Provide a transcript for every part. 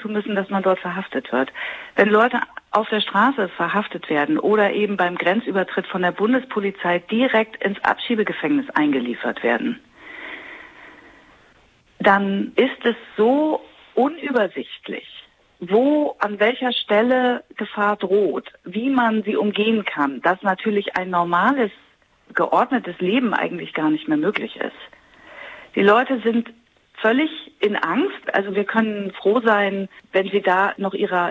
zu müssen, dass man dort verhaftet wird. Wenn Leute auf der Straße verhaftet werden oder eben beim Grenzübertritt von der Bundespolizei direkt ins Abschiebegefängnis eingeliefert werden, dann ist es so unübersichtlich, wo, an welcher Stelle Gefahr droht, wie man sie umgehen kann, dass natürlich ein normales, geordnetes Leben eigentlich gar nicht mehr möglich ist. Die Leute sind völlig in Angst. Also wir können froh sein, wenn sie da noch ihrer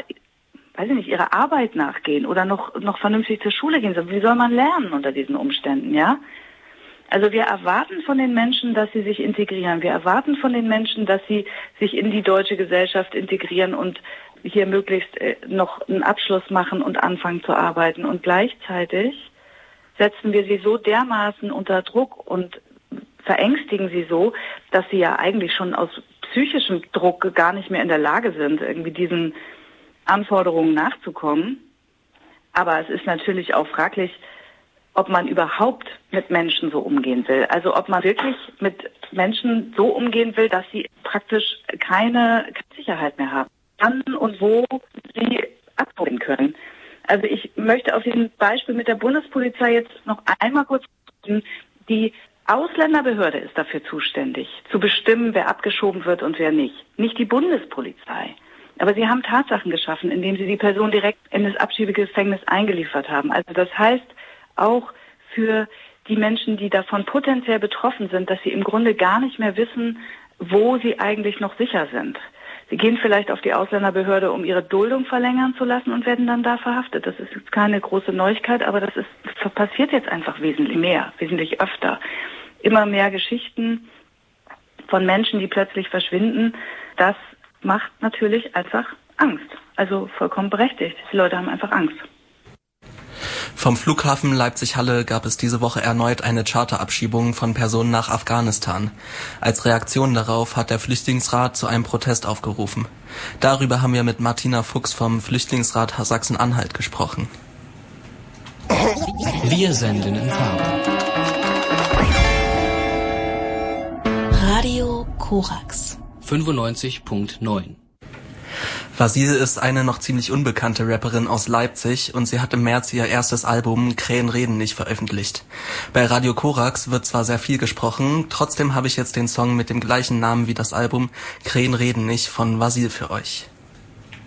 Arbeit nachgehen oder noch vernünftig zur Schule gehen. Wie soll man lernen unter diesen Umständen, ja? Also wir erwarten von den Menschen, dass sie sich integrieren. Wir erwarten von den Menschen, dass sie sich in die deutsche Gesellschaft integrieren und hier möglichst noch einen Abschluss machen und anfangen zu arbeiten. Und gleichzeitig setzen wir sie so dermaßen unter Druck und verängstigen sie so, dass sie ja eigentlich schon aus psychischem Druck gar nicht mehr in der Lage sind, irgendwie diesen Anforderungen nachzukommen. Aber es ist natürlich auch fraglich, ob man überhaupt mit Menschen so umgehen will. Also ob man wirklich mit Menschen so umgehen will, dass sie praktisch keine Sicherheit mehr haben. Wann und wo sie abholen können. Also ich möchte auf diesem Beispiel mit der Bundespolizei jetzt noch einmal kurz sagen, die Ausländerbehörde ist dafür zuständig, zu bestimmen, wer abgeschoben wird und wer nicht. Nicht die Bundespolizei. Aber sie haben Tatsachen geschaffen, indem sie die Person direkt in das Abschiebegefängnis eingeliefert haben. Also das heißt auch für die Menschen, die davon potenziell betroffen sind, dass sie im Grunde gar nicht mehr wissen, wo sie eigentlich noch sicher sind. Sie gehen vielleicht auf die Ausländerbehörde, um ihre Duldung verlängern zu lassen und werden dann da verhaftet. Das ist jetzt keine große Neuigkeit, aber das passiert jetzt einfach wesentlich mehr, wesentlich öfter. Immer mehr Geschichten von Menschen, die plötzlich verschwinden. Das macht natürlich einfach Angst. Also vollkommen berechtigt. Die Leute haben einfach Angst. Vom Flughafen Leipzig-Halle gab es diese Woche erneut eine Charterabschiebung von Personen nach Afghanistan. Als Reaktion darauf hat der Flüchtlingsrat zu einem Protest aufgerufen. Darüber haben wir mit Martina Fuchs vom Flüchtlingsrat Sachsen-Anhalt gesprochen. Wir senden in Farbe. Radio Korax 95.9. Vasile ist eine noch ziemlich unbekannte Rapperin aus Leipzig und sie hat im März ihr erstes Album Krähen reden nicht veröffentlicht. Bei Radio Korax wird zwar sehr viel gesprochen, trotzdem habe ich jetzt den Song mit dem gleichen Namen wie das Album Krähen reden nicht von Vasile für euch.